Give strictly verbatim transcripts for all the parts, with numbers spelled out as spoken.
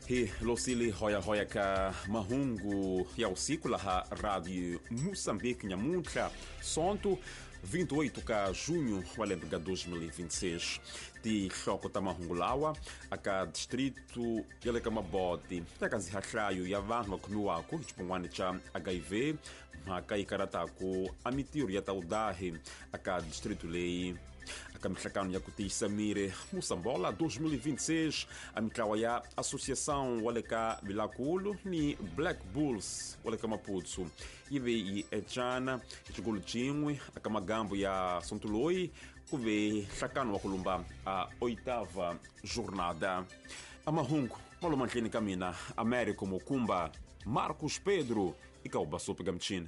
Hi losili hoya hoya ka mahungu ya usiku laha Rádio Moçambique Nhamuntra, sonto vinte e oito ka junho walembrga dois mil e vinte e seis. Ti xoko ta mahungu lawa aka distrito yale ka maboti yaka zihahlayo ya vanhu vakumiwako chipungwani cha H I V mhaka ikarataku amitiro ya taudahi aka distrito leyi aka mihlakano ya kutiyisa mire Moçambola dois mil e vinte e seis a mitlawa ya associação wale ka Vilakulu ni Black Bulls wale ka Maputsu ive i echana ichigulu chimwe aka magambo ya Sontuloi kuve hlakano wa kulumba a oitava jornada. A mahungu maloma nhleni ka mina Américo Mukumba, Marcos Pedro ika ubasopi ga mchini.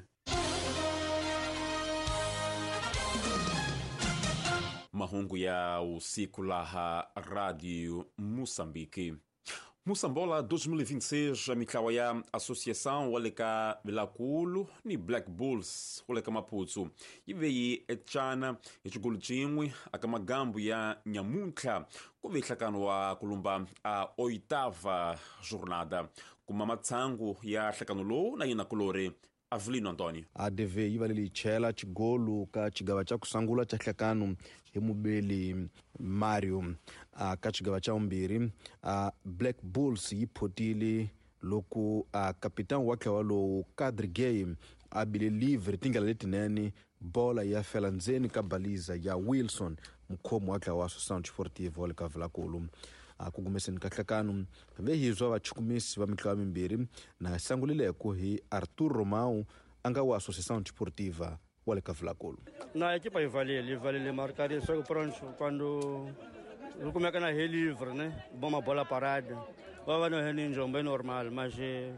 Mahungu ya usiku laha Rádio Moçambique. Moçambola dois mil e vinte e seis a mitlawa ya associação wale ka Vilakulu ni Black Bulls wale ka Maputsu ive yi echana ichigulu chimwe aka magambo ya Nhamuntra kuve hlakano wa kulumba a oitava jornada kuma matsangu ya hlakano lo na yina kulore Avelino Antônio. A D V I vale chela chigolo ka chigava cha kusangula cha hlakano hi mubeli Mario a ka chigava cha umbiri a Black Bulls yi photile loko a kapitan wake walo Kadri Game a bile livre tingala letinene bola ya felanzeni ka baliza ya Wilson mkhomo wake wa Associação Desportiva wale ka Vilakulu a kugumeseni ka hlakano ve hizwa vachukumisi va mitlawa mimbiri na sangulileko hi Arthur Romão anga wa Associação Desportiva wale ka Vilakulu. Na equipa ivalile ivalile marcar isso pronto quando eu começo na livre, né? Bom bola parada. Vai no reninho bem normal, mas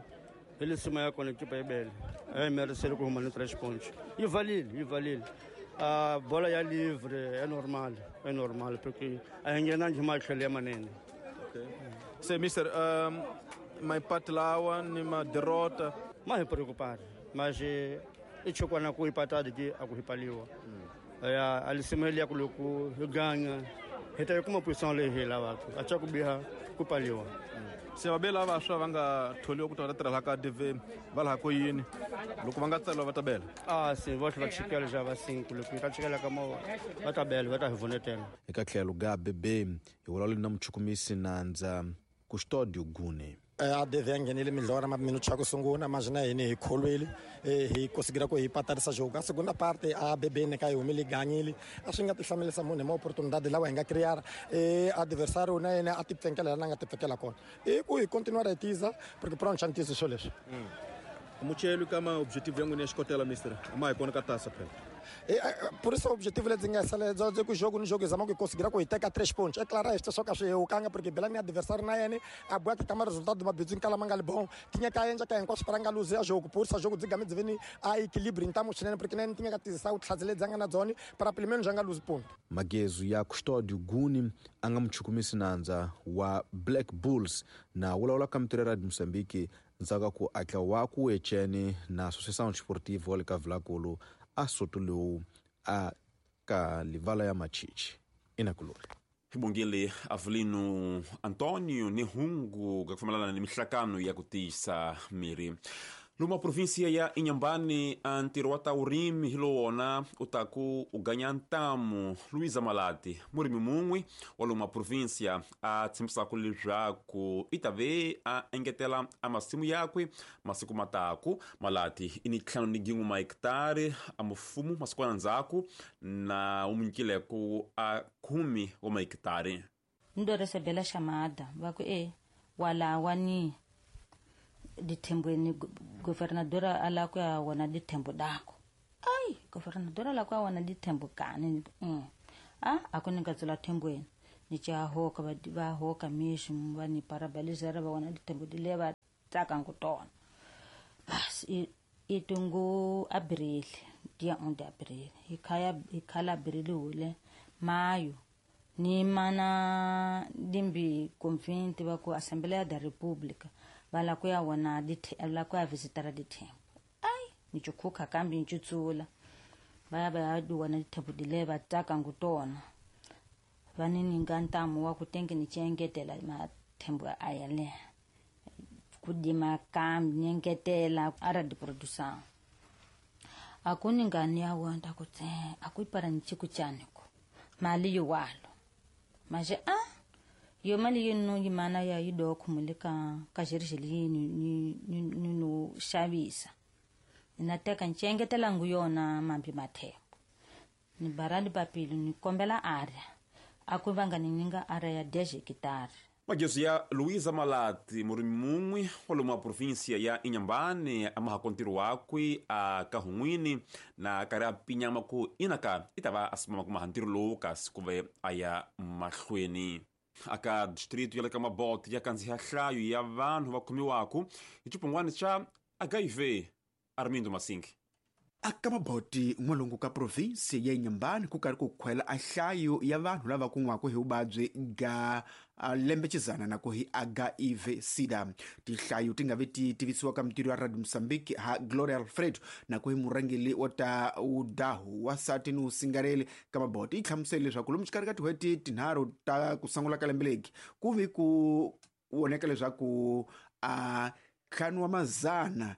ele se meia com a equipa é bela. É merecer com uma três pontos. E valile, e valile. A bola é livre, é normal, é normal porque a gente não demais que ele é manene. Okay. Sei, mister, um, my patlawa ni ma derrota. Mas é preocupado, mas é isso quando a coisa patada aqui a coisa paliu. É ali se meia com o ganha. Heta kuma posição lehe la watu acha kubiha kupaliwa se wabela vasha vanga tholiwa kuti vatatira ka D V vala ko yini loko vanga tsala vatabela ah sim vou va chikela já va cinco loko ka chikela kama vatabela vata hivonetela eka tlhelo ga bebe iwolalo na mchukumisi nanza Custódio Gune. A D V angenile milhora ma minuto cha kusungula mas na yini hi kholweli hi conseguira ku hi patarisa jogo. A segunda parte a B B ne ka humile ganhile a swi nga ti familesa munhu ma oportunidade lawa hi nga crear e adversário na yena a ti tsenkela na nga ti fekela kona e ku hi continuar a tiza porque pronto chantice swo leswi muchelo kama objetivo yangu ni escotela mister ama ikona ka taça pela. E, por isso o objetivo é dizer que o jogo no jogo exame que conseguirá com a três pontos. É claro, isto só que achei o canga porque Belém é adversário na N, a boa que tem mais resultado de uma bizinha calamanga bom. Tinha que a gente que encosta para enganar o jogo, por isso o jogo digamos vem a equilíbrio, então o porque nem tinha que ter o fazer zanga na zona para pelo menos enganar os pontos. Magezo ya Custódio Gune anga mchukumisi nanza wa Black Bulls na wala wala kamtirera di Moçambique nzaka ku atla wa ku echene na Associação Desportiva wale ka Vilakulu a Sotulo a ka livala ya Machichi inakulori. Hibongile Avelino Antônio ni hungu kakufamalana ni mihlakano ya kutisa miri. Luma província ya Inhambane antirowata urimi hiloona utaku uganyantamu Luiza Malati murimi mungwi wa luma província a tsimsa kuliraku itave a engetela a masimu yakwe masiku mataku Malati ini tlhano ni gingu ma hektare a mufumu masiku nzaku na uminkileko a kumi wa ma hektare. Ndo recebela chamada vaku e wala wani ditembweni governadora ala kwa wana ditembo dako ai governadora ala kwa wana ditembo kani mm. ah akoni ngazula tembweni ni cha hoka ba hoka mishi mbani parabalizera ba wana ditembo dileba taka ngutona bas itungu abril dia on abril ikaya ikala abril ule mayo ni mana dimbi convinte ba ku Assembleia da República bala kuya wana dite la kuya visitara dite ai nichukuka kambi nchutsula baya baya du wana dite dileba taka ngutona vanini ngantamu wa kutengi ni chengetela ma tembo ayale ku dima kambi nyengetela ara di produção akuni ngani ya wanda ku tse akui para nchiku chaniko mali yo walo maje ah yo mali yinu yimana ya yido kumulika kashirishili ni ni ni no shavisa inateka nchengetela nguyona mambi mathembo ni barali papili ni kombela area akuvanga ninga area ya dez hectare. Magezo ya Luísa Malati murimi mumwe oluma província ya Inhambane amaha kontiru wakwe a kahumwini na kara pinyama ku inaka itava asimama ku mahantiru loukas kuve aya mahlweni aka distrito yaleka maboti ya kanzi hahlayo ya vanhu vakumi waku ichipungwani cha H I V. Armindo Masingi akamaboti n'walungu ka provinsi ya Inhambane ku kari ku khwela ahlayo ya vanhu lava kun'waku hi vuvabyi ga lembecizana na ku hi H I V sida tihlayo ti nga ve ti tivisiwa ka mintirho ya Radio Moçambique ha Gloria Alfredo na ku hi murhangeli wa ta udahu wa sati ni usingareli ka maboti i hlamusele leswaku lomu xikarhi ka tin'hweti tinharhu ta ku sungula ka lembe legi ku vi ku woneka leswaku a ntlhanu wa mazana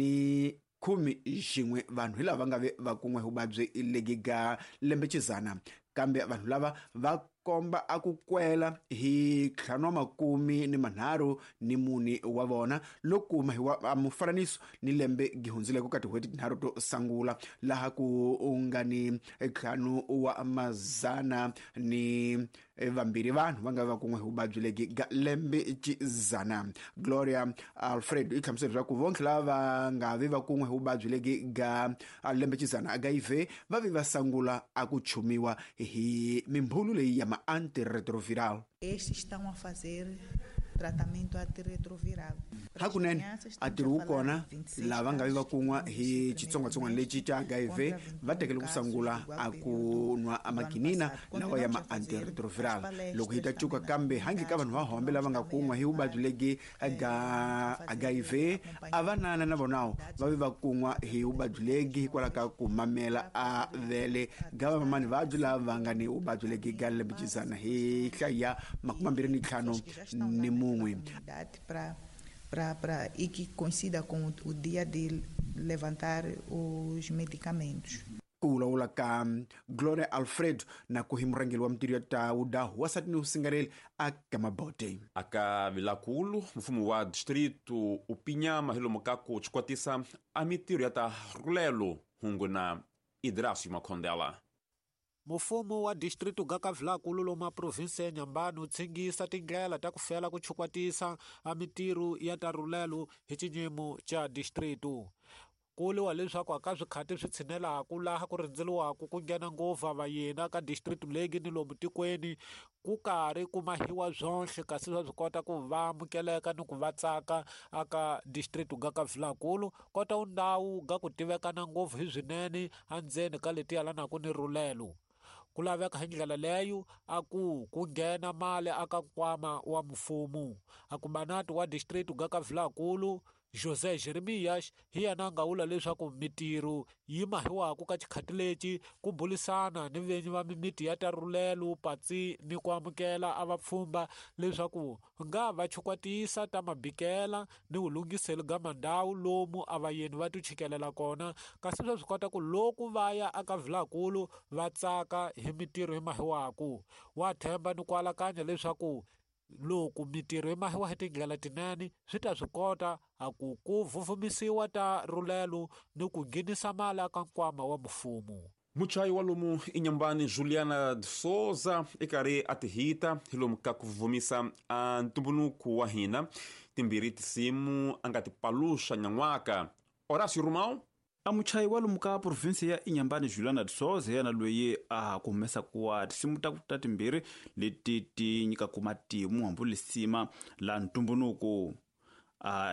ni kumi xin'we vanhu hi lava nga ve va kun'we hi vuvabyi legi ga lembecizana kambe vanhu lava va komba aku kwela hi ntlhanu wa makumi ni manharhu ni muni wa vona loko ma hi wa mufananiso ni lembe gihundzileko ka tin'hweti tinharhu to sangula laha ku nga ni ntlhanu wa mazana ni vambirhi vanhu va nga va kun'we hi vuvabyi legi ga lembecizana. Gloria Alfredo i hlamusele leswaku vontlhe lava nga vi va kun'we hi vuvabyi legi ga lembecizana H I V va vi va sangula aku chumiwa hi mimbhulu leyi ya antirretroviral. Estes estão a fazer tratamento antirretroviral. Hakunene a tirhi kona lava nga vi va kun'wa hi xitsongwatsongwana lexi xa H I V va tekele ku sangula a ku nwa amakinina lawa ya ma-antirretroviral loko hi ta cuka kambe hangi ka vanhu va hombe lava nga kun'wa hi vuvabyi legi ga H I V a vanana na vonawo va vi va kun'wa hi vuvabyi legi hikwalaho ka ku mamela a vele ga vamamani vabyi lava nga ni vuvabyi legi ga lembecizana hi nhlayo ya makumambirhi ni ntlhanu ni mumwe para e que coincida com o dia de levantar os medicamentos. Ku vulavula ka Gloria Alfredo na ku hi murhangeli wa mintirho ya ta udahu wa sati ni usingareli aka mabote aka vilakulu mfumo wa distrito upinyama hilomu ka ku chikwatisa a mintirho ya ta rulelo hungu na Idrácio Makhondela. Mufumo wa distrito ga ka vilakulu lomu provinsi ya Inhambane wu tshengisa tindlela ta ku fela ku chukwatisa a mintirho ya ta rulelo hi xinyimo xa distrito. Kuliwa leswaku aka swikhati swi tshinelaku laha ku rindzeliwaku ku nghena ngopfu vayena ka district legi ni lomu tikweni ku karhi ku mahiwa zonhle kasi swa swi kota ku va amukeleka ni ku va tsaka aka district ga ka vilakulu kota undhawu ga ku tivekana ngopfu hi swinene andzeni ka leti yalanaku ni rulelo. Ku laveka hi ndlela leyo a ku ku nghena mali aka nkwama wa mfumo. Akumanati wa district ga ka vilakulu José Jeremias hi yena nga vula leswaku mintirho yi mahiwaku ka xikhati lexi ku bulisana ni venyi va mimiti ya ta rulelo patsi ni ku amukela a vapfhumba leswaku nga va chukwatisa ta mabikela ni ulungiselo ga mandhawu lomu a vayeni va tichikelela kona kasi swa swi kota ku loko va ya aka vilakulu va tsaka hi mintirho yi mahiwaku. Wa themba ni ku alakanya leswaku loko mintirho yi mahiwa hi tindlela tinene swi ta swi kota a ku ku vuvumisiwa ta rulelo ni ku nghenisa mali aka nkwama wa mfumo. Muchayi wa lomu Inhambane Juliana de Souza ikari atihita hilomu ka ku vuvumisa a ntumbuluko wa hina timbirhi tisimu anga tipaluxa nyan'waka. Horácio Romão a muchayi wa lomu ka provinsi ya Inhambane Juliana de Souza yana loyi a ku humesa kuwa tisimu ta ta timbirhi leti ti nyikaku matimu hambu lisima la ntumbuluko.